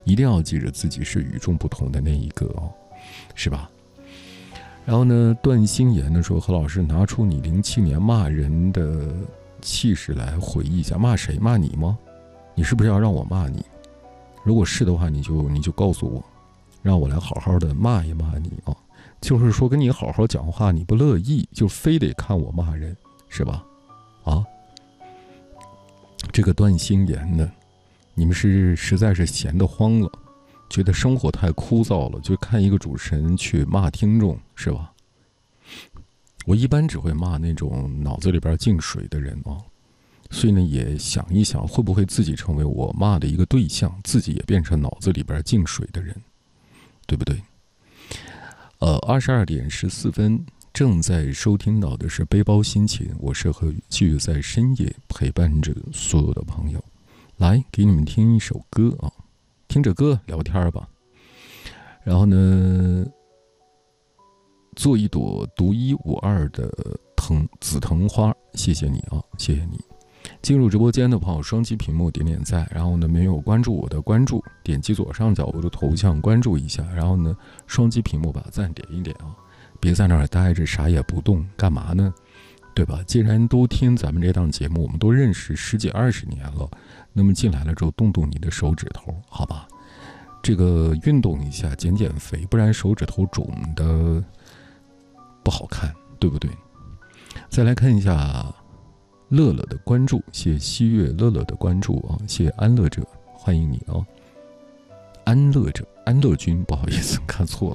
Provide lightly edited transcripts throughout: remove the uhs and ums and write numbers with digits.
一定要记着自己是与众不同的那一个哦，是吧？然后呢，段心妍呢说，何老师拿出你07年骂人的气势来回忆一下，骂谁？骂你吗？你是不是要让我骂你？如果是的话，你就告诉我，让我来好好的骂一骂你啊。就是说跟你好好讲话，你不乐意，就非得看我骂人，是吧？啊，这个段心妍呢，你们是实在是闲得慌了，觉得生活太枯燥了，就看一个主持人去骂听众，是吧？我一般只会骂那种脑子里边进水的人啊，所以呢，也想一想会不会自己成为我骂的一个对象，自己也变成脑子里边进水的人，对不对？22点14分，正在收听到的是背包心情，我是何宇，继续在深夜陪伴着所有的朋友。来给你们听一首歌啊，听着歌聊天吧。然后呢，做一朵独一无二的紫藤花，谢谢你啊，谢谢你。进入直播间的朋友，双击屏幕点点赞，然后呢，没有关注我的关注，点击左上角我的头像关注一下，然后呢，双击屏幕把赞点一点啊，别在那儿待着啥也不动，干嘛呢？对吧？既然都听咱们这档节目，我们都认识10几20年了，那么进来了之后动动你的手指头，好吧？这个运动一下，减减肥，不然手指头肿的不好看，对不对？再来看一下乐乐的关注，谢谢西月乐乐的关注啊，谢谢安乐者，欢迎你啊，安乐君，不好意思看错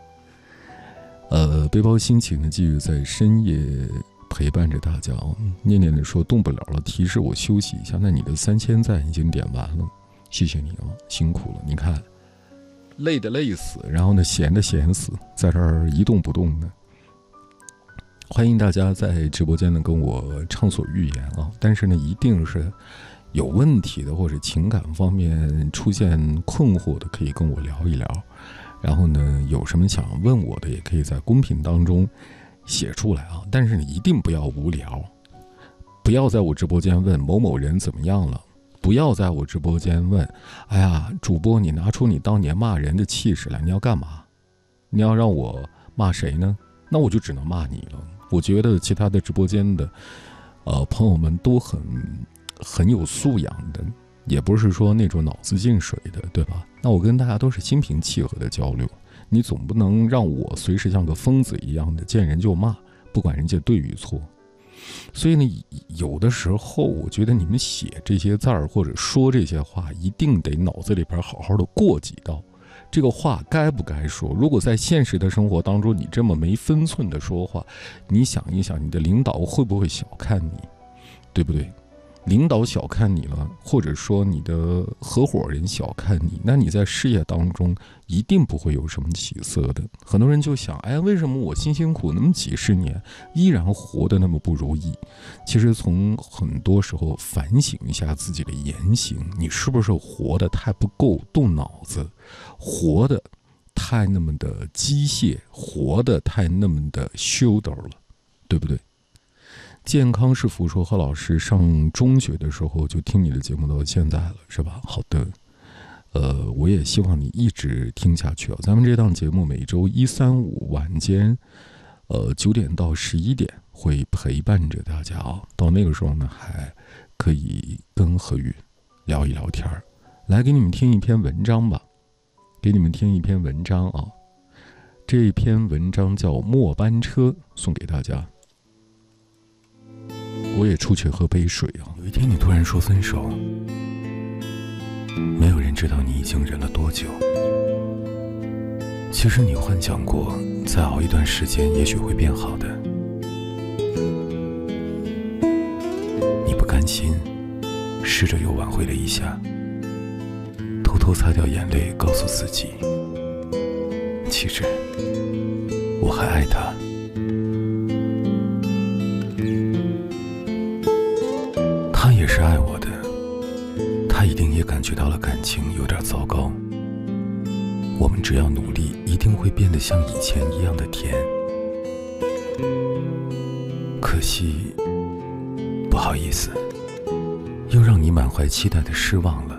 了。背包心情呢，继续在深夜陪伴着大家啊。念念的说动不了了，提示我休息一下。那你的3000赞已经点完了，谢谢你啊，辛苦了。你看，累的累死，然后呢闲的闲死，在这儿一动不动的。欢迎大家在直播间呢跟我畅所欲言啊，但是呢一定是有问题的或者情感方面出现困惑的，可以跟我聊一聊。然后呢，有什么想问我的，也可以在公屏当中写出来啊。但是你一定不要无聊，不要在我直播间问某某人怎么样了，不要在我直播间问，哎呀，主播你拿出你当年骂人的气势来，你要干嘛？你要让我骂谁呢？那我就只能骂你了。我觉得其他的直播间的朋友们都很有素养的，也不是说那种脑子进水的，对吧？那我跟大家都是心平气和的交流，你总不能让我随时像个疯子一样的见人就骂，不管人家对与错。所以呢，有的时候我觉得你们写这些字儿或者说这些话，一定得脑子里边好好的过几道，这个话该不该说。如果在现实的生活当中你这么没分寸的说话，你想一想你的领导会不会小看你，对不对？领导小看你了，或者说你的合伙人小看你，那你在事业当中一定不会有什么起色的。很多人就想，哎，为什么我辛辛苦那么几十年依然活得那么不如意？其实从很多时候反省一下自己的言行，你是不是活得太不够动脑子，活得太那么的机械，活得太那么的修斗了，对不对？健康是福说，何老师上中学的时候就听你的节目到现在了，是吧？好的，我也希望你一直听下去啊。咱们这档节目每周1、3、5晚间，9点到11点会陪伴着大家啊。到那个时候呢，还可以跟何宇聊一聊天儿。来给你们听一篇文章吧，给你们听一篇文章啊。这篇文章叫《末班车》，送给大家。我也出去喝杯水啊。有一天你突然说分手，没有人知道你已经忍了多久。其实你幻想过再熬一段时间也许会变好的，你不甘心，试着又挽回了一下，偷偷擦掉眼泪，告诉自己，其实我还爱他。他也是爱我的，他一定也感觉到了感情有点糟糕。我们只要努力，一定会变得像以前一样的甜。可惜，不好意思，又让你满怀期待的失望了。